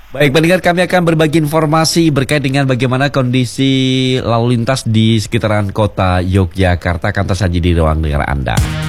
Baik, pendengar, kami akan berbagi informasi berkait dengan bagaimana kondisi lalu lintas di sekitaran kota Yogyakarta akan tersaji di ruang dengar Anda.